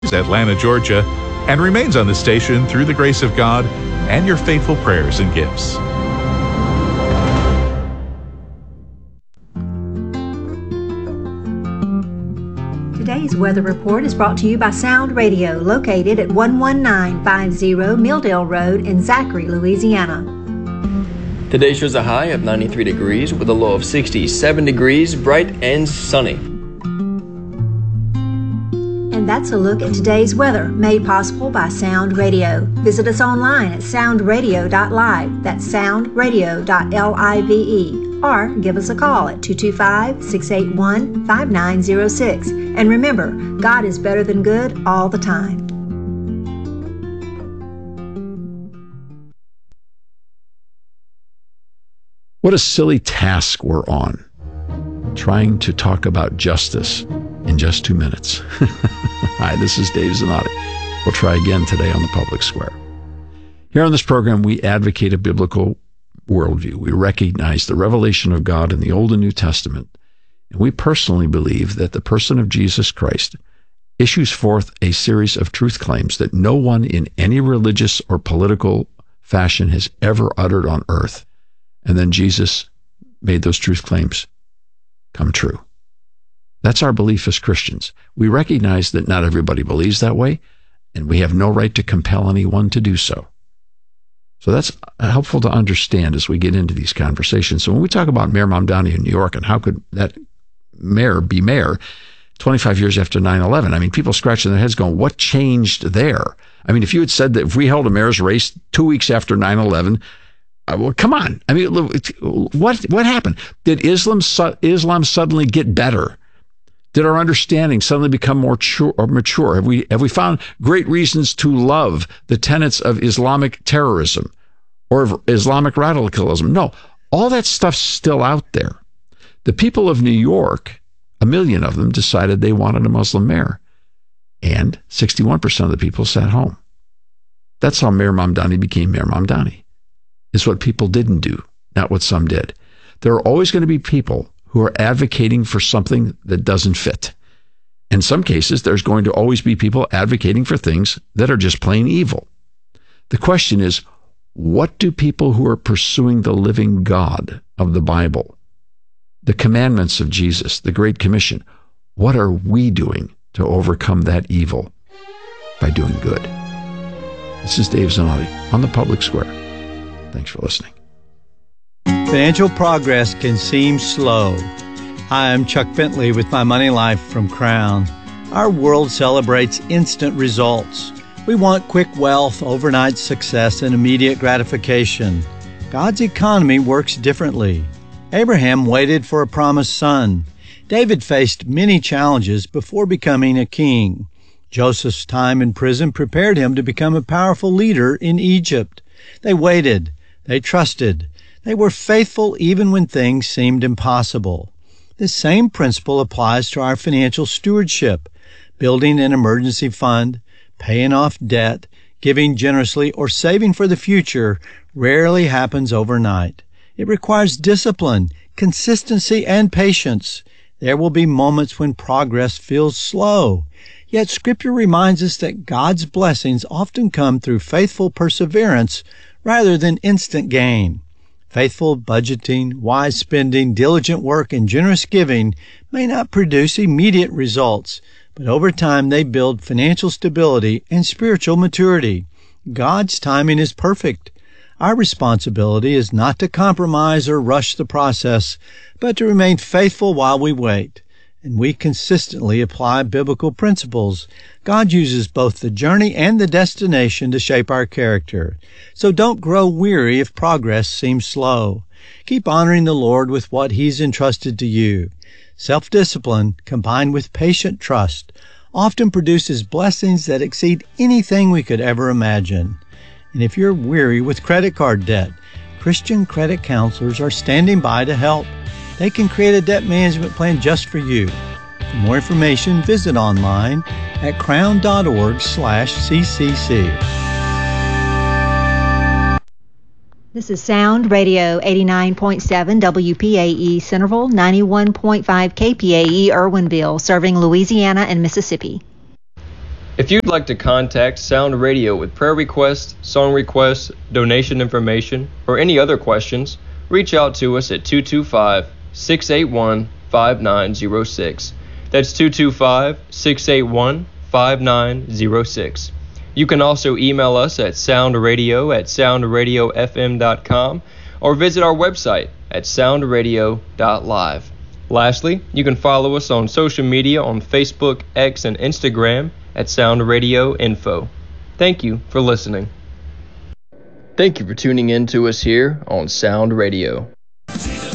Atlanta, Georgia, and remains on the station through the grace of God and your faithful prayers and gifts. Today's weather report is brought to you by Sound Radio, located at 11950 Milldale Road in Zachary, Louisiana. Today shows a high of 93 degrees with a low of 67 degrees, bright and sunny. And that's a look at today's weather, made possible by Sound Radio. Visit us online at soundradio.live. That's soundradio.live. Or give us a call at 225-681-5906. And remember, God is better than good all the time. What a silly task we're on, trying to talk about justice in just 2 minutes. Hi, this is Dave Zanotti. We'll try again today on the Public Square. Here on this program, we advocate a biblical worldview. We recognize the revelation of God in the Old and New Testament, and we personally believe that the person of Jesus Christ issues forth a series of truth claims that no one in any religious or political fashion has ever uttered on earth, and then Jesus made those truth claims come true. That's our belief as Christians. We recognize that not everybody believes that way, and we have no right to compel anyone to do so. So that's helpful to understand as we get into these conversations. So when we talk about Mayor Mamdani in New York and how could that mayor be mayor 25 years after 9/11, I mean, people scratching their heads going, what changed there? I mean, if you had said that if we held a mayor's race 2 weeks after 9/11, well, come on. I mean, what happened? Did Islam suddenly get better? Did our understanding suddenly become more mature? Have we found great reasons to love the tenets of Islamic terrorism or of Islamic radicalism? No, all that stuff's still out there. The people of New York, 1 million of them, decided they wanted a Muslim mayor, and 61% of the people sat home. That's how Mayor Mamdani became Mayor Mamdani. It's what people didn't do, not what some did. There are always going to be people who are advocating for something that doesn't fit. In some cases, there's going to always be people advocating for things that are just plain evil. The question is, what do people who are pursuing the living God of the Bible, the commandments of Jesus, the Great Commission, what are we doing to overcome that evil by doing good? This is Dave Zanotti on the Public Square. Thanks for listening. Financial progress can seem slow. Hi, I'm Chuck Bentley with My Money Life from Crown. Our world celebrates instant results. We want quick wealth, overnight success, and immediate gratification. God's economy works differently. Abraham waited for a promised son. David faced many challenges before becoming a king. Joseph's time in prison prepared him to become a powerful leader in Egypt. They waited. They trusted. They were faithful even when things seemed impossible. The same principle applies to our financial stewardship. Building an emergency fund, paying off debt, giving generously, or saving for the future rarely happens overnight. It requires discipline, consistency, and patience. There will be moments when progress feels slow. Yet Scripture reminds us that God's blessings often come through faithful perseverance rather than instant gain. Faithful budgeting, wise spending, diligent work, and generous giving may not produce immediate results, but over time they build financial stability and spiritual maturity. God's timing is perfect. Our responsibility is not to compromise or rush the process, but to remain faithful while we wait. And we consistently apply biblical principles. God uses both the journey and the destination to shape our character. So don't grow weary if progress seems slow. Keep honoring the Lord with what He's entrusted to you. Self-discipline, combined with patient trust, often produces blessings that exceed anything we could ever imagine. And if you're weary with credit card debt, Christian credit counselors are standing by to help. They can create a debt management plan just for you. For more information, visit online at crown.org/CCC. This is Sound Radio 89.7 WPAE Centerville, 91.5 KPAE Irwinville, serving Louisiana and Mississippi. If you'd like to contact Sound Radio with prayer requests, song requests, donation information, or any other questions, reach out to us at 225-681-5906. That's 225-681-5906. You can also email us at soundradio@soundradiofm.com or visit our website at soundradio.live. Lastly, you can follow us on social media on Facebook, X, and Instagram at Sound Radio Info. Thank you for listening. Thank you for tuning in to us here on Sound Radio.